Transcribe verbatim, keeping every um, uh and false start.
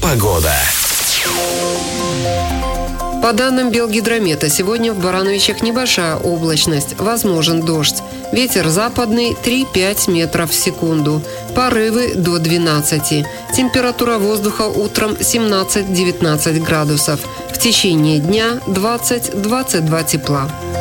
Погода. По данным Белгидромета, сегодня в Барановичах небольшая облачность, возможен дождь. Ветер западный три-пять метров в секунду. Порывы до двенадцати. Температура воздуха утром семнадцать-девятнадцать градусов. В течение дня двадцать-двадцать два тепла.